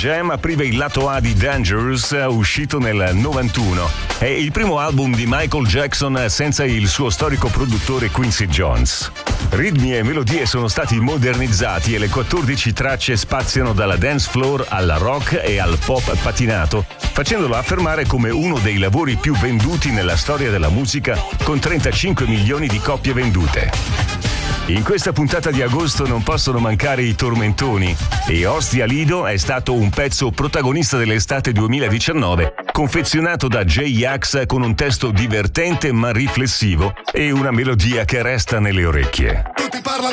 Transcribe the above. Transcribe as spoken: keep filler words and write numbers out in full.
Jam apriva il lato A di Dangerous, uscito nel novantuno. È il primo album di Michael Jackson senza il suo storico produttore Quincy Jones. Ritmi e melodie sono stati modernizzati e le quattordici tracce spaziano dalla dance floor al rock e al pop patinato, facendolo affermare come uno dei lavori più venduti nella storia della musica, con trentacinque milioni di copie vendute. In questa puntata di agosto non possono mancare i tormentoni e Ostia Lido è stato un pezzo protagonista dell'estate duemiladiciannove, confezionato da J-Ax con un testo divertente ma riflessivo e una melodia che resta nelle orecchie. Tutti parlano